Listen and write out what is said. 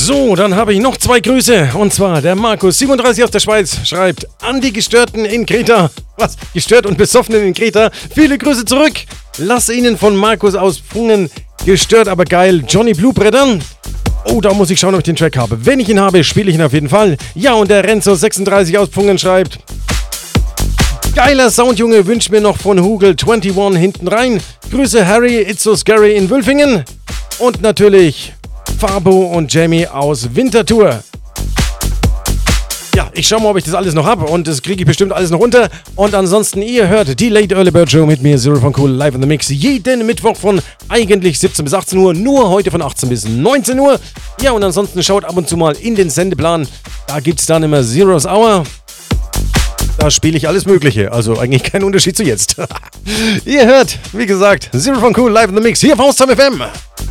So, dann habe ich noch 2 Grüße. Und zwar der Markus, 37 aus der Schweiz, schreibt: An die Gestörten in Kreta. Was? Gestört und Besoffenen in Kreta. Viele Grüße zurück. Lass Ihnen von Markus aus Pfungen gestört, aber geil. Johnny Bluebretter. Oh, da muss ich schauen, ob ich den Track habe. Wenn ich ihn habe, spiele ich ihn auf jeden Fall. Ja, und der Renzo, 36 aus Pfungen, schreibt: Geiler Sound, Junge, wünscht mir noch von Hugel 21 hinten rein. Grüße Harry, It's So Scary in Wülfingen. Und natürlich Fabo und Jamie aus Winterthur. Ja, ich schau mal, ob ich das alles noch habe und das kriege ich bestimmt alles noch unter. Und ansonsten, ihr hört die Late Early Bird Show mit mir, Zero von Cool, live in the Mix. Jeden Mittwoch von eigentlich 17 bis 18 Uhr, nur heute von 18 bis 19 Uhr. Ja, und ansonsten schaut ab und zu mal in den Sendeplan. Da gibt's dann immer Zero's Hour. Da spiele ich alles Mögliche, also eigentlich kein Unterschied zu jetzt. Ihr hört, wie gesagt, Zero von Cool, live in the Mix, hier auf Haustime FM.